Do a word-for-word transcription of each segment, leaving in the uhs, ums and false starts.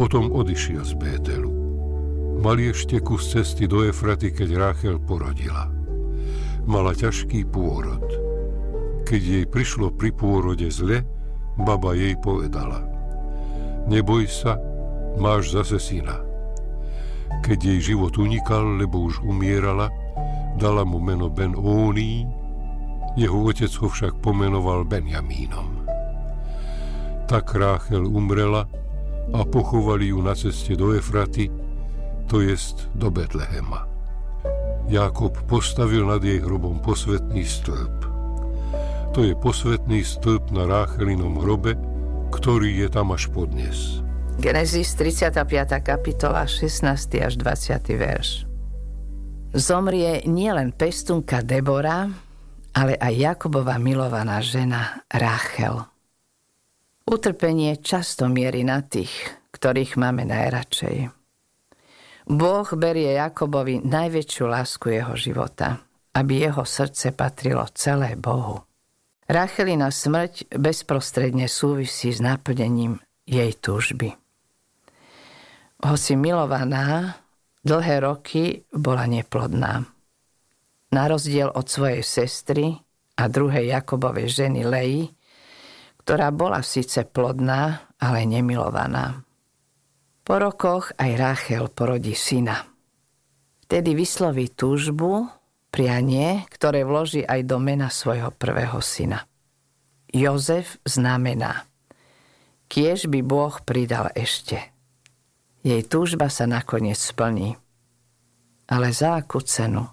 Potom odišiel z Bételu. Mali ešte kus cesty do Efraty, keď Ráchel porodila. Mala ťažký pôrod. Keď jej prišlo pri pôrode zle, baba jej povedala: Neboj sa, máš zase syna. Keď jej život unikal, lebo už umierala, dala mu meno Ben-Óní, jeho otec ho však pomenoval Benjamínom. Tak Ráchel umrela a pochovali ju na ceste do Efraty, to jest do Betlehema. Jákob postavil nad jej hrobom posvätný stĺp. To je posvätný stĺp na Ráchelinom hrobe, ktorý je tam až podnes. Genesis tridsiata piata kapitola, šestnásty až dvadsiaty verš. Zomrie nielen pestunka Debora, ale aj Jakobova milovaná žena Ráchel. Utrpenie často mierí na tých, ktorých máme najradšej. Boh berie Jakobovi najväčšiu lásku jeho života, aby jeho srdce patrilo celé Bohu. Ráchelina smrť bezprostredne súvisí s naplnením jej túžby. Hoci milovaná, dlhé roky bola neplodná. Na rozdiel od svojej sestry a druhej Jakobovej ženy Leji, ktorá bola síce plodná, ale nemilovaná. Po rokoch aj Ráchel porodí syna. Vtedy vysloví túžbu, prianie, ktoré vloží aj do mena svojho prvého syna. Jozef znamená: kiež by Boh pridal ešte. Jej túžba sa nakoniec splní. Ale za akú cenu?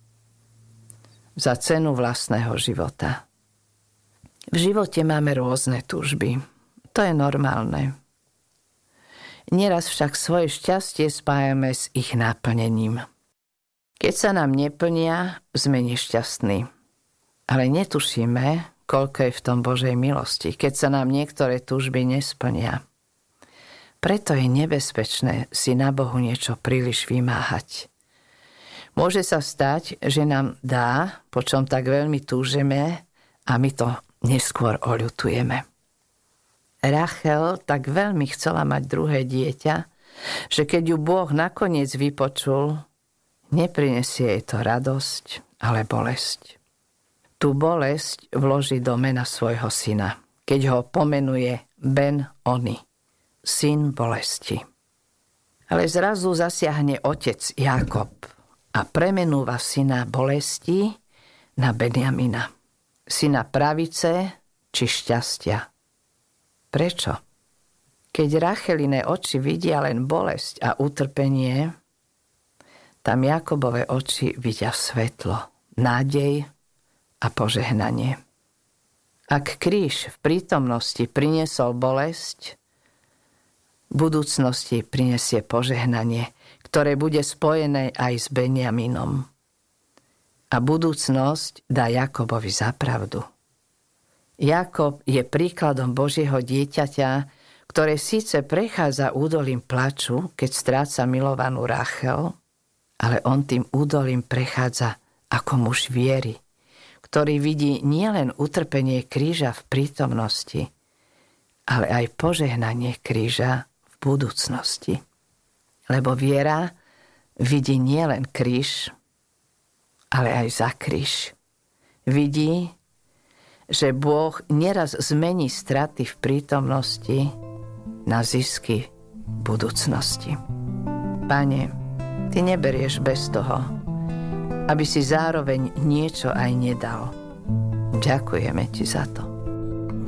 Za cenu vlastného života. V živote máme rôzne túžby. To je normálne. Nieraz však svoje šťastie spájame s ich naplnením. Keď sa nám neplnia, sme nešťastní. Ale netušíme, koľko je v tom Božej milosti, keď sa nám niektoré túžby nesplnia. Preto je nebezpečné si na Bohu niečo príliš vymáhať. Môže sa stať, že nám dá, po čom tak veľmi túžime, a my to neskôr oľutujeme. Ráchel tak veľmi chcela mať druhé dieťa, že keď ju Boh nakoniec vypočul, neprinesie jej to radosť, ale bolesť. Tú bolesť vloží do mena svojho syna, keď ho pomenuje Ben-Oni, syn bolesti. Ale zrazu zasiahne otec Jákob a premenúva syna bolesti na Benjamina, syna pravice či šťastia. Prečo? Keď Rácheline oči vidia len bolesť a utrpenie, tam Jakobove oči vidia svetlo, nádej a požehnanie. Ak kríž v prítomnosti priniesol bolesť, v budúcnosti prinesie požehnanie, ktoré bude spojené aj s Benjaminom. A budúcnosť dá Jakobovi za pravdu. Jakob je príkladom Božieho dieťaťa, ktoré síce prechádza údolím plaču, keď stráca milovanú Ráchel, ale on tým údolím prechádza ako muž viery, ktorý vidí nielen utrpenie kríža v prítomnosti, ale aj požehnanie kríža v budúcnosti. Lebo viera vidí nielen kríž, ale aj za kríž. Vidí, že Boh neraz zmení straty v prítomnosti na zisky v budúcnosti. Pane, Ty neberieš bez toho, aby si zároveň niečo aj nedal. Ďakujeme Ti za to.